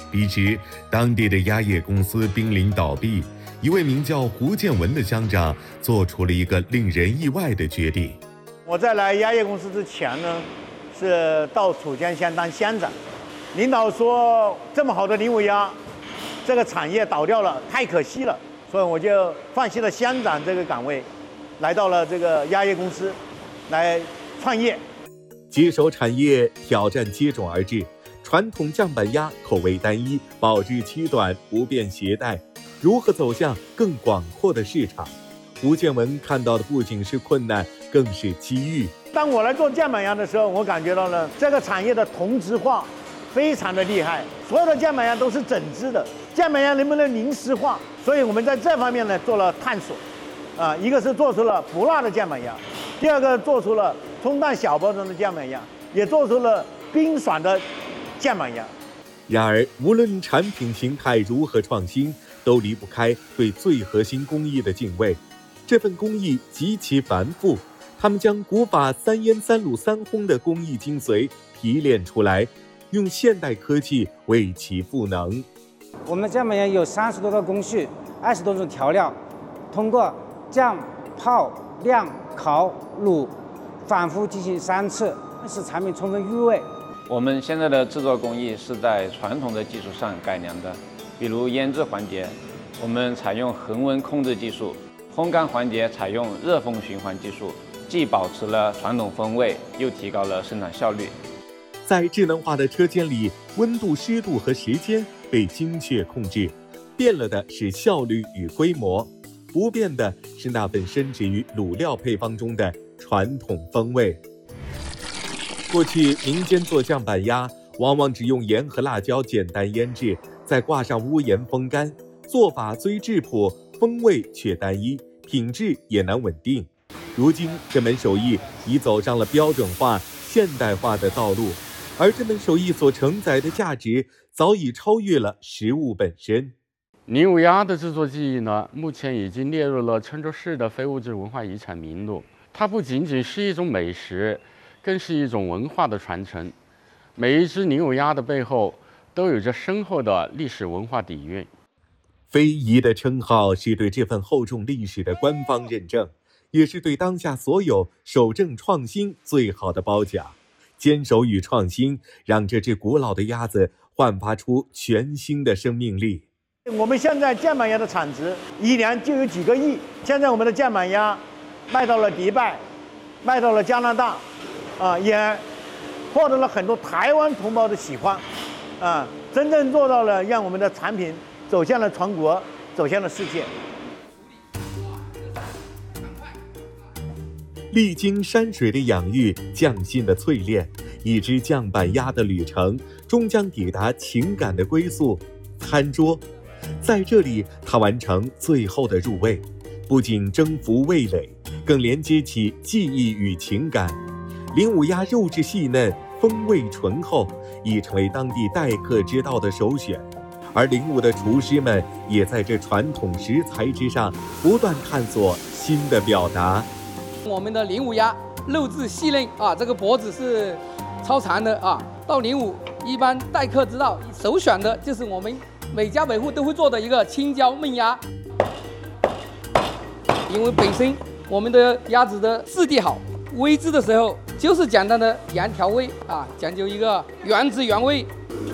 彼时，当地的鸭业公司濒临倒闭，一位名叫胡建文的乡长做出了一个令人意外的决定。 我在来鸭业公司之前呢，是到楚江县当乡长。领导说，这么好的零五鸭，这个产业倒掉了，太可惜了，所以我就放弃了乡长这个岗位，来到了这个鸭业公司来创业。 接手产业，挑战接踵而至。传统酱板鸭口味单一，保质期短，不便携带，如何走向更广阔的市场？胡建文看到的不仅是困难，更是机遇。 当我来做酱板鸭的时候，我感觉到了这个产业的同质化非常的厉害，所有的酱板鸭都是整只的，酱板鸭能不能零食化？所以我们在这方面呢做了探索，一个是做出了不辣的酱板鸭，第二个做出了冲淡小包装的酱板鸭，也做出了冰爽的酱板鸭。 然而，无论产品形态如何创新，都离不开对最核心工艺的敬畏。这份工艺极其繁复，他们将古法3腌3卤3烘的工艺精髓提炼出来，用现代科技为其赋能。 我们的酱板鸭有30多个工序，20多种调料，通过酱、泡、晾、烤、卤，反复进行3次，使产品充分入味。 我们现在的制作工艺是在传统的基础上改良的，比如腌制环节，我们采用恒温控制技术；烘干环节采用热风循环技术，既保持了传统风味，又提高了生产效率。 在智能化的车间里，温度、湿度和时间被精确控制，变了的是效率与规模，不变的是那份深植于卤料配方中的传统风味。过去民间做酱板鸭，往往只用盐和辣椒简单腌制，再挂上屋檐风干，做法虽质朴，风味却单一，品质也难稳定。如今这门手艺已走上了标准化、现代化的道路，而这门手艺所承载的价值早已超越了食物本身。 零五鸭的制作技艺呢，目前已经列入了郴州市的非物质文化遗产名录。它不仅仅是一种美食，更是一种文化的传承。每一只零五鸭的背后都有着深厚的历史文化底蕴。 非遗的称号是对这份厚重历史的官方认证，也是对当下所有守正创新最好的褒奖。坚守与创新，让这只古老的鸭子焕发出全新的生命力。 我们现在酱板鸭的产值1年就有几个亿，现在我们的酱板鸭卖到了迪拜，卖到了加拿大，也获得了很多台湾同胞的喜欢，真正做到了让我们的产品走向了全国，走向了世界。 历经山水的养育，匠心的淬炼，一只酱板鸭的旅程终将抵达情感的归宿——餐桌。在这里，它完成最后的入味，不仅征服味蕾，更连接起记忆与情感。零五鸭肉质细嫩，风味醇厚，已成为当地待客之道的首选。而零五的厨师们也在这传统食材之上不断探索新的表达。 我们的零五鸭肉质细嫩这个脖子是超长的到零五一般待客之道首选的就是我们每家每户都会做的一个青椒焖鸭，因为本身我们的鸭子的质地好，煨制的时候就是简单的盐调味讲究一个原汁原味。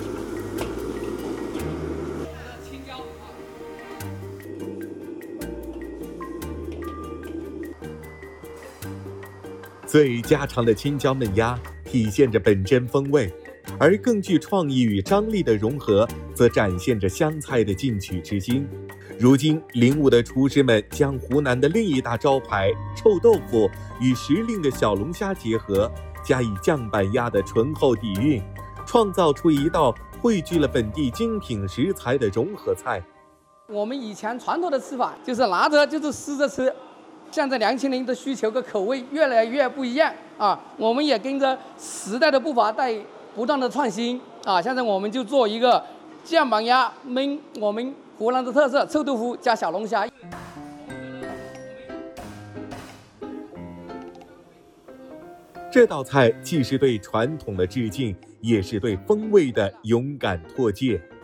最家常的青椒焖鸭体现着本真风味，而更具创意与张力的融合则展现着湘菜的进取之心。如今零五的厨师们将湖南的另一大招牌臭豆腐与时令的小龙虾结合，加以酱板鸭的醇厚底蕴，创造出一道汇聚了本地精品食材的融合菜。 我们以前传统的吃法就是拿着就是撕着吃，现在年轻人的需求和口味越来越不一样我们也跟着时代的步伐在不断的创新现在我们就做一个酱板鸭焖我们湖南的特色臭豆腐加小龙虾。 这道菜既是对传统的致敬，也是对风味的勇敢拓界。